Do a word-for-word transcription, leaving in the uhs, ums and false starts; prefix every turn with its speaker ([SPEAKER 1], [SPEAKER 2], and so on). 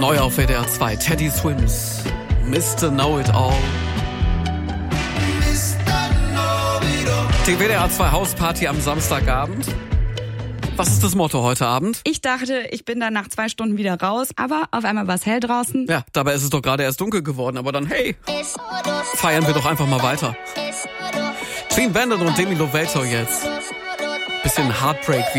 [SPEAKER 1] Neu auf W D R zwei, Teddy Swims, Mister Know-It-All. Die W D R zwei Hausparty am Samstagabend. Was ist das Motto heute Abend?
[SPEAKER 2] Ich dachte, ich bin dann nach zwei Stunden wieder raus, aber auf einmal war es hell draußen.
[SPEAKER 1] Ja, dabei ist es doch gerade erst dunkel geworden, aber dann, hey, feiern wir doch einfach mal weiter. Clean Bandit und Demi Lovato jetzt. Bisschen Heartbreak